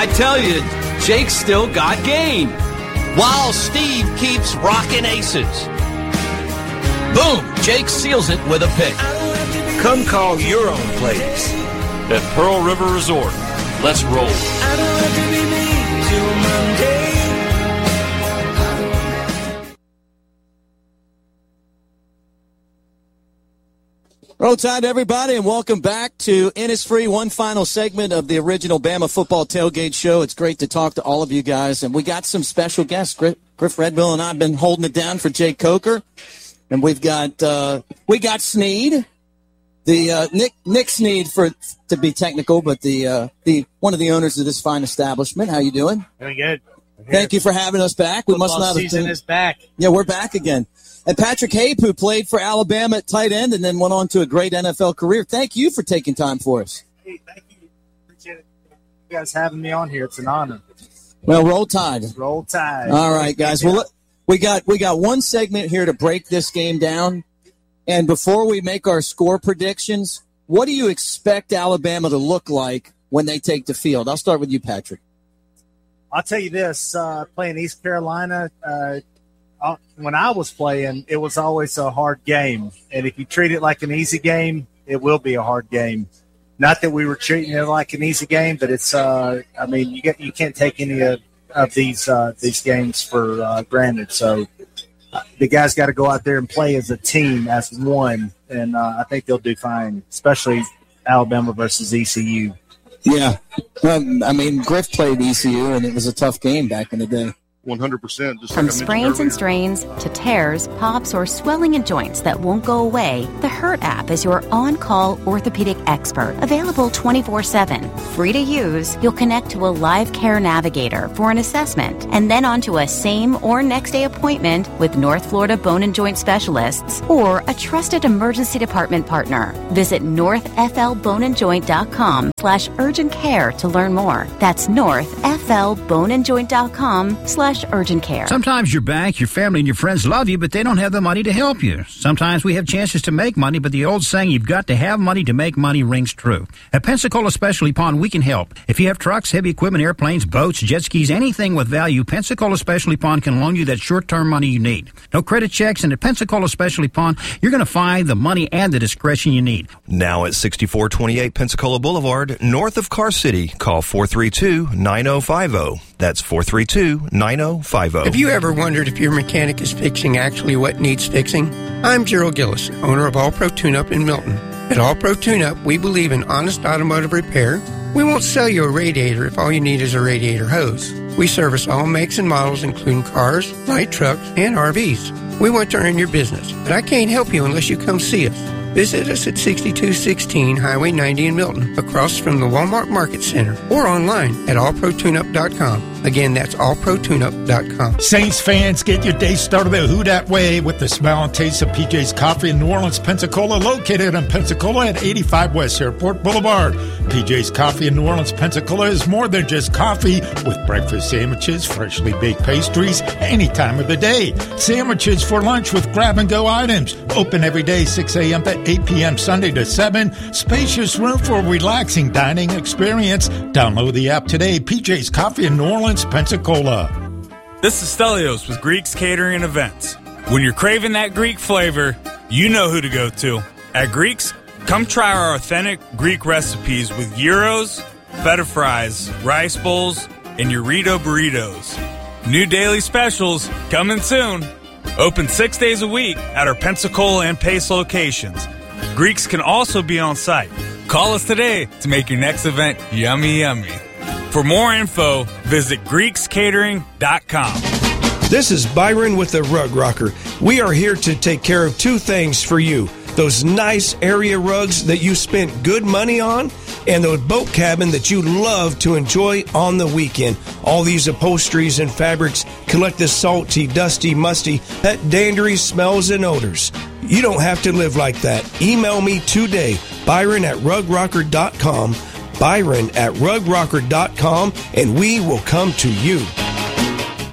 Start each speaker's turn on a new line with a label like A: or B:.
A: I tell you, Jake's still got game.
B: While Steve keeps rocking aces. Boom! Jake seals it with a pick.
C: Come call your own plays
D: at Pearl River Resort. Let's roll.
C: I don't have to be me till Monday.
E: Roll Tide, everybody, and welcome back to Innisfree, one final segment of the original Bama Football Tailgate Show. It's great to talk to all of you guys, and we got some special guests. Griff Redbill and I have been holding it down for Jake Coker, and we got Sneed, the Nick Sneed to be technical, but the one of the owners of this fine establishment. How you doing?
F: Doing good.
E: Thank you for having us back. We must not have
F: season is back.
E: Yeah, we're back again. And Patrick Hape, who played for Alabama at tight end and then went on to a great NFL career. Thank you for taking time for us.
F: Hey, thank you. Appreciate it. You guys having me on here. It's an honor.
E: Well, roll Tide.
F: Roll Tide.
E: All right, guys. Well, we got one segment here to break this game down. And before we make our score predictions, what do you expect Alabama to look like when they take the field? I'll start with you, Patrick.
F: I'll tell you this, playing East Carolina, when I was playing, it was always a hard game. And if you treat it like an easy game, it will be a hard game. Not that we were treating it like an easy game, but it's, you can't take any of these games for granted. So the guys got to go out there and play as a team, as one. And I think they'll do fine, especially Alabama versus ECU.
E: Yeah. Griff played ECU, and it was a tough game back in the day.
D: 100%.
G: From sprains and strains to tears, pops, or swelling in joints that won't go away, the Hurt app is your on-call orthopedic expert. Available 24/7. Free to use, you'll connect to a live care navigator for an assessment and then onto a same or next day appointment with North Florida Bone and Joint Specialists or a trusted emergency department partner. Visit northflboneandjoint.com/urgent care to learn more. That's northflboneandjoint.com/urgent care.
H: Sometimes your bank, your family, and your friends love you, but they don't have the money to help you. Sometimes we have chances to make money, but the old saying, you've got to have money to make money, rings true. At Pensacola Specialty Pond, we can help. If you have trucks, heavy equipment, airplanes, boats, jet skis, anything with value, Pensacola Specialty Pond can loan you that short-term money you need. No credit checks, and at Pensacola Specialty Pond, you're going to find the money and the discretion you need.
I: Now at 6428 Pensacola Boulevard, north of Car City, call 432-9050. That's 432-9050.
J: Have you ever wondered if your mechanic is fixing actually what needs fixing? I'm Gerald Gillis, owner of All Pro Tune-Up in Milton. At All Pro Tune-Up, we believe in honest automotive repair. We won't sell you a radiator if all you need is a radiator hose. We service all makes and models, including cars, light trucks, and RVs. We want to earn your business, but I can't help you unless you come see us. Visit us at 6216 Highway 90 in Milton, across from the Walmart Market Center, or online at allprotuneup.com. Again, that's allprotuneup.com.
K: Saints fans, get your day started the Who Dat way with the smell and taste of PJ's Coffee in New Orleans, Pensacola, located in Pensacola at 85 West Airport Boulevard. PJ's Coffee in New Orleans, Pensacola is more than just coffee, with breakfast sandwiches, freshly baked pastries, any time of the day. Sandwiches for lunch with grab-and-go items. Open every day, 6 a.m. to 8 p.m. Sunday to 7. Spacious room for a relaxing dining experience. Download the app today. PJ's Coffee in New Orleans, Pensacola.
L: This is Stelios with Greeks Catering and Events. When you're craving that Greek flavor, you know who to go to. At Greeks, come try our authentic Greek recipes with gyros, feta fries, rice bowls, and Eurito burritos. New daily specials coming soon. Open 6 days a week at our Pensacola and Pace locations. Greeks can also be on site. Call us today to make your next event yummy, yummy. For more info, visit GreeksCatering.com.
M: This is Byron with the Rug Rocker. We are here to take care of two things for you. Those nice area rugs that you spent good money on, and the boat cabin that you love to enjoy on the weekend. All these upholsteries and fabrics collect the salty, dusty, musty, that dandery smells and odors. You don't have to live like that. Email me today, Byron@rugrocker.com, Byron@rugrocker.com, and we will come to you.